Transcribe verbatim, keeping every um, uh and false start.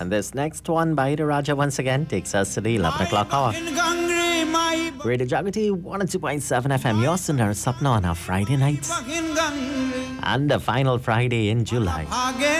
And this next one by Ida Raja once again takes us to the eleven o'clock hour. Radio Jagati one oh two point seven F M, your Sundar Sapna on our Friday nights. And the final Friday in July.